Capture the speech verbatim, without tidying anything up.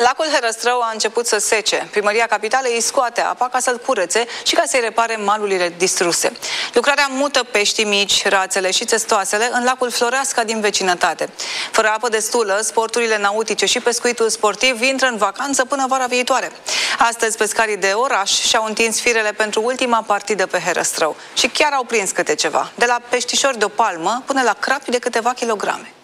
Lacul Herăstrău a început să sece. Primăria Capitalei îi scoate apa ca să-l curețe și ca să-i repare malurile distruse. Lucrarea mută peștii mici, rațele și țestoasele în lacul Floreasca din vecinătate. Fără apă destulă, sporturile nautice și pescuitul sportiv intră în vacanță până vara viitoare. Astăzi, pescarii de oraș și-au întins firele pentru ultima partidă pe Herăstrău și chiar au prins câte ceva, de la peștișori de o palmă până la crapi de câteva kilograme.